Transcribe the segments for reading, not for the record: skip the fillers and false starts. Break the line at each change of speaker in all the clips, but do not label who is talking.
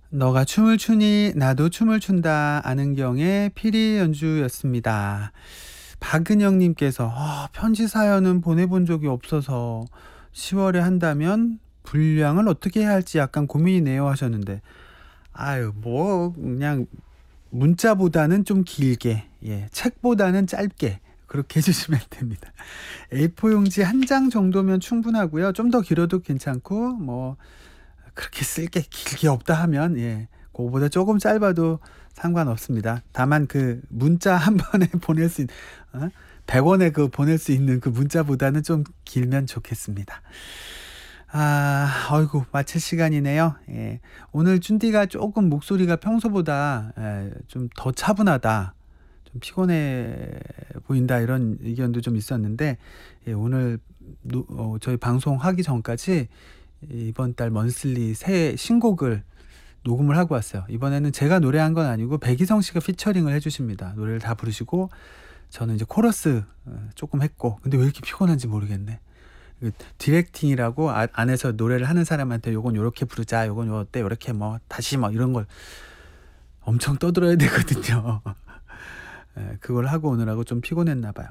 너가 춤을 추니 나도 춤을 춘다. 안은경의 피리 연주였습니다. 박은영 님께서 편지 사연은 보내본 적이 없어서 10월에 한다면 분량을 어떻게 해야 할지 약간 고민이네요 하셨는데, 아유 뭐 그냥 문자보다는 좀 길게, 책보다는 짧게 그렇게 해 주시면 됩니다. A4 용지 한 장 정도면 충분하고요. 좀 더 길어도 괜찮고, 뭐 그렇게 쓸 게 길게 없다 하면 그거보다 조금 짧아도 상관없습니다. 다만 그 문자 한 번에 보낼 수 있는 100원에 그 보낼 수 있는 그 문자보다는 좀 길면 좋겠습니다. 아이고 마칠 시간이네요. 오늘 쭌디가 조금 목소리가 평소보다 좀 더 차분하다, 좀 피곤해 보인다, 이런 의견도 좀 있었는데, 오늘 저희 방송하기 전까지 이번 달 먼슬리 새 신곡을 녹음을 하고 왔어요. 이번에는 제가 노래한 건 아니고 백이성 씨가 피처링을 해주십니다. 노래를 다 부르시고 저는 이제 코러스 조금 했고, 근데 왜 이렇게 피곤한지 모르겠네. 그 디렉팅이라고 안에서 노래를 하는 사람한테 요건 요렇게 부르자, 요건 요때 요렇게 뭐 다시 뭐 이런 걸 엄청 떠들어야 되거든요. 그걸 하고 오느라고 좀 피곤했나 봐요.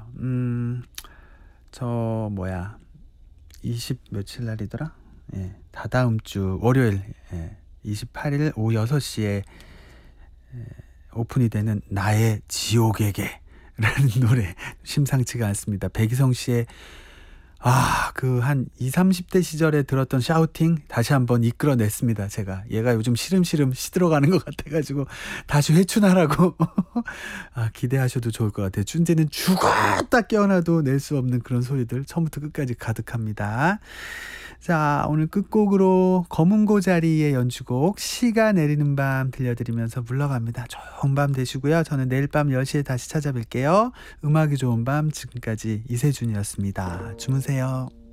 저 20 며칠 날이더라? 다다음 주 월요일 28일 오후 6시에 오픈이 되는 나의 지옥에게 라는 노래, 심상치가 않습니다. 백이성 씨의 그 한 20, 30대 시절에 들었던 샤우팅 다시 한번 이끌어냈습니다. 제가 얘가 요즘 시름시름 시들어가는 것 같아가지고 다시 회춘하라고 기대하셔도 좋을 것 같아요. 쭌디는 죽었다 깨어나도 낼 수 없는 그런 소리들 처음부터 끝까지 가득합니다. 자, 오늘 끝곡으로 검은고 자리의 연주곡 시가 내리는 밤 들려드리면서 물러갑니다. 좋은 밤 되시고요. 저는 내일 밤 10시에 다시 찾아뵐게요. 음악이 좋은 밤, 지금까지 이세준이었습니다. 주무세요.